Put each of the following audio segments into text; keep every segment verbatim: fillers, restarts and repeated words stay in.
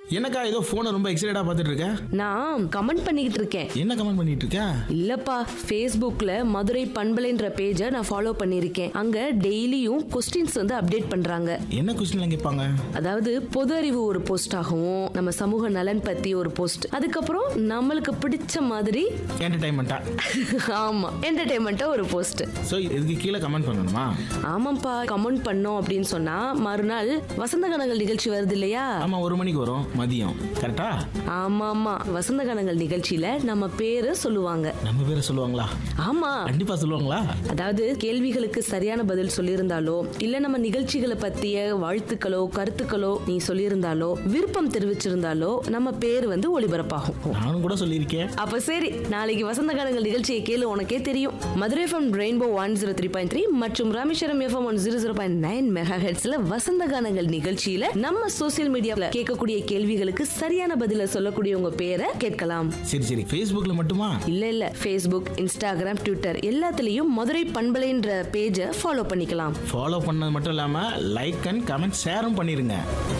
என்னக்கா ஏதோ போனை ரொம்ப எக்ஸைட்டடா பார்த்துட்டு இருக்க? நான் கமெண்ட் பண்ணிக்கிட்டு இருக்கேன். என்ன கமெண்ட் பண்ணிட்டு இருக்க? இல்லப்பா, Facebookல மதுரை பண்பலைன்ற பேஜை நான் ஃபாலோ பண்ணிருக்கேன். அங்க டெய்லியும் கொஸ்டின்ஸ் வந்து அப்டேட் பண்றாங்க. என்ன கொஸ்டின்லாம் கேட்பாங்க? அதாவது பொது அறிவு ஒரு போஸ்ட் ஆகவும், நம்ம சமூக நலன் பத்தி ஒரு போஸ்ட், அதுக்கப்புறம் நம்மளுக்கு பிடிச்ச மாதிரி என்டர்டைன்மெண்டா. ஆமா, என்டர்டைன்மெண்டா ஒரு போஸ்ட். சோ இதுக்கு கீழே கமெண்ட் பண்ணணுமா? ஆமாப்பா, கமெண்ட் பண்ணோம் அப்படின்னு சொன்னா மறுநாள் வசந்த கனங்கள் நிகழ்ச்சி வருது இல்லையா? ஆமா, ஒரு மணிக்கு வரும் மதியம். கரெக்டா? ஆமா ஆமா, வசந்த கனங்கள் நிகழ்ச்சியில நம்ம பேரை சொல்லுவாங்க. நம்ம பேரை சொல்லுவாங்களா? ஆமா, கண்டிப்பா சொல்லுவாங்களா? அதாவது கேள்விகளுக்கு சரியான பதில் சொல்லியிருந்தாலோ, இல்ல நம்ம நிகழ்ச்சிகளை பத்திய வாழ்த்துக்களோ கருத்துக்களோ நீ சொல்லியிருந்தாலோ, விருப்பம் தெரிவிச்சிருந்தாலோ நம்ம பேர் வந்து ஒளிபரப்பாகும். நானும் கூட சொல்லியிருக்கேன். அப்ப சரி, நாளைக்கு வசந்த கனங்கள் நிகழ்ச்சியை கேளு, உனக்கே தெரியும். Madurai FM rainbow one zero three point three மற்றும் Rameswaram FM one zero zero point nine mega ஹெர்ட்ஸ்ல வசந்த கனங்கள் நிகழ்ச்சியில நம்ம சோசியல் மீடியால கேட்கக்கூடிய கேள்விகளுக்கு சரியான பதில சொல்லக்கூடிய உங்க பேரை கேட்கலாம். சரி சரி, Facebookல மட்டுமா? இல்ல இல்ல, Facebook, Instagram, Twitter எல்லாத்துலயும் மதுரை பண்பலைன்ற பேஜை ஃபாலோ பண்ணிக்கலாம். ஃபாலோ பண்ணது மட்டும் இல்லாம லைக் அண்ட் கமெண்ட் ஷேரும் பண்ணிருங்க.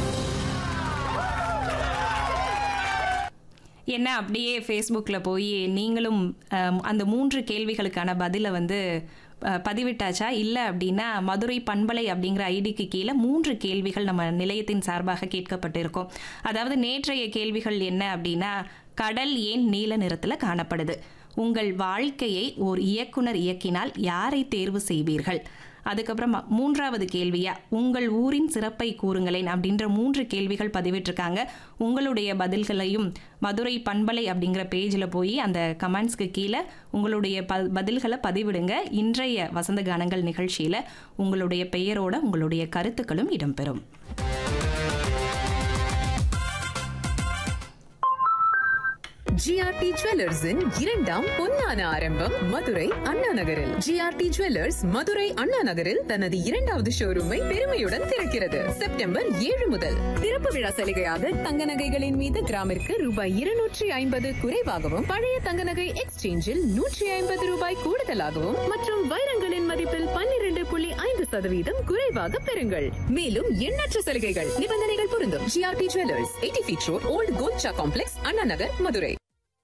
என்ன அப்படியே ஃபேஸ்புக்கில் போய் நீங்களும் அந்த மூன்று கேள்விகளுக்கான பதிலை வந்து பதிவிட்டாச்சா? இல்லை அப்படின்னா மதுரை பண்பலை அப்படிங்கிற ஐடிக்கு கீழே மூன்று கேள்விகள் நம்ம நிலையத்தின் சார்பாக கேட்கப்பட்டிருக்கோம். அதாவது நேற்றைய கேள்விகள் என்ன அப்படின்னா, கடல் ஏன் நீல நிறத்தில் காணப்படுது? உங்கள் வாழ்க்கையை ஓர் இயக்குனர் இயக்கினால் யாரை தேர்வு செய்வீர்கள்? அதுக்கப்புறம் மூன்றாவது கேள்வியா, உங்கள் ஊரின் சிறப்பை கூறுங்களேன் அப்படின்ற மூன்று கேள்விகள் பதிவிட்டிருக்காங்க. உங்களுடைய பதில்களையும் மதுரை பண்பலை அப்படிங்கிற பேஜில் போய் அந்த கமெண்ட்ஸ்க்கு கீழே உங்களுடைய ப பதில்களை பதிவிடுங்க. இன்றைய வசந்த கானங்கள் நிகழ்ச்சியில் உங்களுடைய பெயரோட உங்களுடைய கருத்துக்களும் இடம்பெறும். ஜிஆர்டி ஜுவல்லர்ஸின் இரண்டாம் பொன்னான ஆரம்பம் மதுரை அண்ணா நகரில். ஜிஆர்டி ஜுவல்லர்ஸ் மதுரை அண்ணா நகரில் தனது இரண்டாவது ஷோரூமை பெருமையுடன் திறக்கிறது. செப்டம்பர் ஏழு முதல் திறப்பு விழா சலுகையாக தங்க நகைகளின் மீது கிராமிற்கு ரூபாய் இருநூற்றி ஐம்பது குறைவாகவும், பழைய தங்க நகை எக்ஸ்சேஞ்சில் நூற்றி ஐம்பது ரூபாய் கூடுதலாகவும் மற்றும் வைரங்களின் மதிப்பில் பன்னிரண்டு புள்ளி ஐந்து சதவீதம் குறைவாக பெறுங்கள். மேலும் எண்ணற்ற சலுகைகள், நிபந்தனைகள் பொருந்தும். GRT jewellers, eighty feet road, volt Golcha complex, Anna Nagar, Madurai.